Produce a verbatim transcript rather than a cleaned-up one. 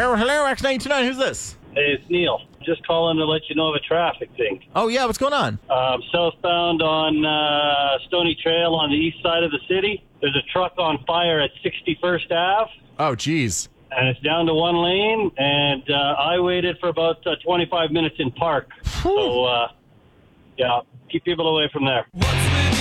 Oh, hello, X ninety-nine. Who's this? Hey, it's Neil. Just calling to let you know of a traffic thing. Oh, yeah. What's going on? Um, southbound on uh, Stony Trail on the east side of the city. There's a truck on fire at sixty-first Avenue. Oh, geez. And it's down to one lane. And uh, I waited for about uh, twenty-five minutes in park. So, uh, yeah, keep people away from there. What's with